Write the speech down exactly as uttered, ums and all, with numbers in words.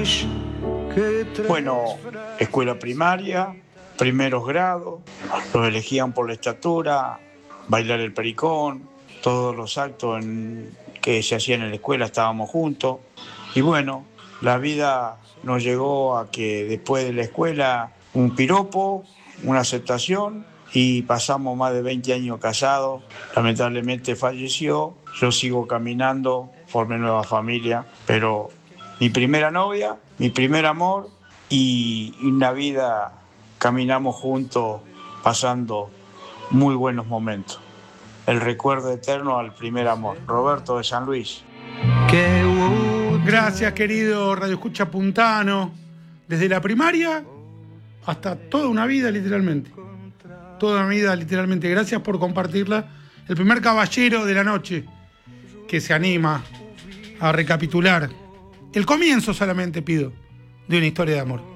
Bueno, escuela primaria, primeros grados, los elegían por la estatura, bailar el pericón, todos los actos en, que se hacían en la escuela estábamos juntos. Y bueno, la vida nos llegó a que después de la escuela un piropo, una aceptación y pasamos más de veinte años casados. Lamentablemente falleció, yo sigo caminando, formé nueva familia, pero mi primera novia, mi primer amor y una vida caminamos juntos pasando muy buenos momentos. El recuerdo eterno al primer amor. Roberto de San Luis. Gracias, querido Radio Escucha Puntano. Desde la primaria hasta toda una vida, literalmente. Toda una vida, literalmente. Gracias por compartirla. El primer caballero de la noche que se anima a recapitular el comienzo, solamente pido, de una historia de amor.